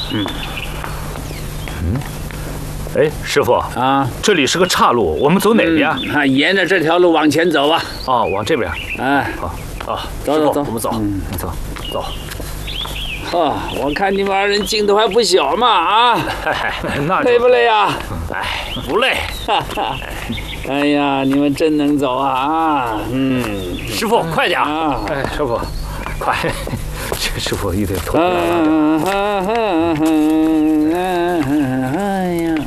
哎，师傅啊， 这里是个岔路，我们走哪边啊？ 沿着这条路往前走吧。 哦，往这边。 哎， 好， 走走走， 我们走，走。 哦，我看你们二人劲头还不小嘛啊！ 那累不累啊？ 哎，不累。 哎呀，你们真能走啊！ 师傅快点啊！ 哎，师傅，快！这师傅一得拖。 哎呀！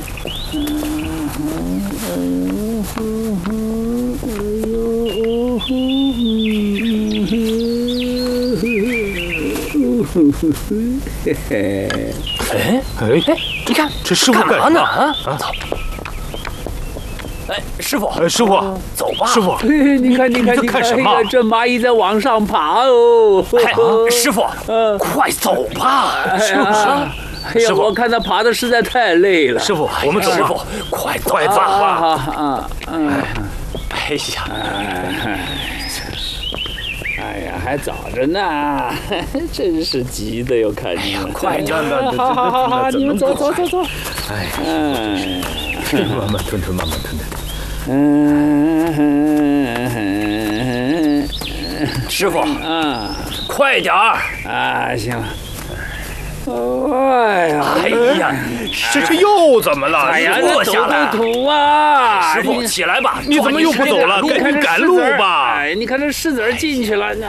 哎，你看这师傅干嘛呢？啊，走！ 哎，师傅， 走吧。师傅， 你看， 看什么？ 这蚂蚁在往上爬哦。 师傅，快走吧！ 是不是？哎呀，我看他爬的实在太累了。 师傅，我们走。师傅，快走吧！哎呀！ 哎呀，还早着呢，真是急的哟！看你们， 快点的， 好，你们走。 哎，慢慢吞。师傅，快点儿！ 啊，行了。哎呀， 这又怎么了？ 哎呀， 坐下来。 土啊！ 师傅，起来吧！你怎么又不走了？赶紧赶路吧！ 哎，你看这柿子进去了。